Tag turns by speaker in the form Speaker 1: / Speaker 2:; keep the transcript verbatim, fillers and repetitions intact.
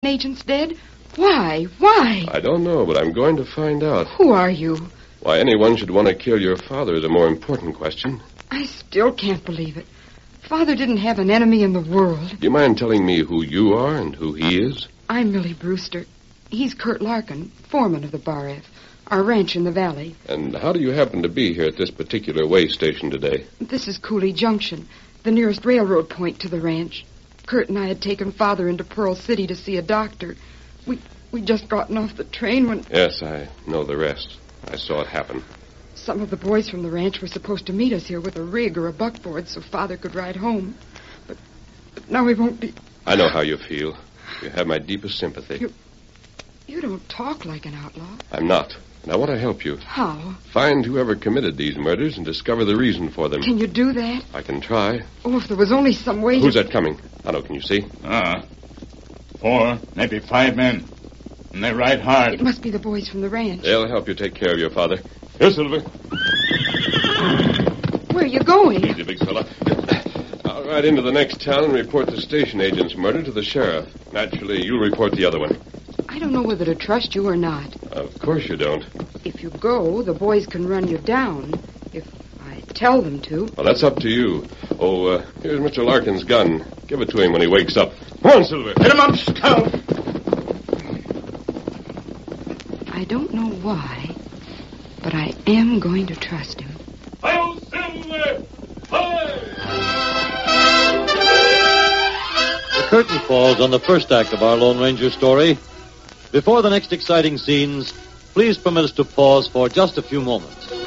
Speaker 1: agent's dead? Why? Why?
Speaker 2: I don't know, but I'm going to find out.
Speaker 1: Who are you?
Speaker 2: Why anyone should want to kill your father is a more important question.
Speaker 1: I still can't believe it. Father didn't have an enemy in the world.
Speaker 2: Do you mind telling me who you are and who he is?
Speaker 1: I'm Millie Brewster. He's Kurt Larkin, foreman of the Bar F, our ranch in the valley.
Speaker 2: And how do you happen to be here at this particular way station today?
Speaker 1: This is Cooley Junction, the nearest railroad point to the ranch. Kurt and I had taken Father into Pearl City to see a doctor. We we'd just gotten off the train when...
Speaker 2: Yes, I know the rest. I saw it happen.
Speaker 1: Some of the boys from the ranch were supposed to meet us here with a rig or a buckboard so Father could ride home. But, but now we won't be...
Speaker 2: I know how you feel. You have my deepest sympathy.
Speaker 1: You, you don't talk like an outlaw.
Speaker 2: I'm not. And I want to help you.
Speaker 1: How?
Speaker 2: Find whoever committed these murders and discover the reason for them.
Speaker 1: Can you do that?
Speaker 2: I can try.
Speaker 1: Oh, if there was only some way
Speaker 2: Who's
Speaker 1: to...
Speaker 2: that coming? Otto, can you see?
Speaker 3: Ah. Four, maybe five men. And they ride hard.
Speaker 1: It must be the boys from the ranch.
Speaker 2: They'll help you take care of your father.
Speaker 3: Here, Silver.
Speaker 1: Where are you going?
Speaker 2: Easy, big fella. I'll ride into the next town and report the station agent's murder to the sheriff. Naturally, you'll report the other one.
Speaker 1: I don't know whether to trust you or not.
Speaker 2: Of course you don't.
Speaker 1: If you go, the boys can run you down. If I tell them to.
Speaker 2: Well, that's up to you. Oh, uh, here's Mister Larkin's gun. Give it to him when he wakes up. Come on, Silver.
Speaker 3: Hit him up, Scout.
Speaker 1: I don't know why, but I am going to trust him.
Speaker 3: Hi-yo, Silver! Hi!
Speaker 4: The curtain falls on the first act of our Lone Ranger story. Before the next exciting scenes, please permit us to pause for just a few moments.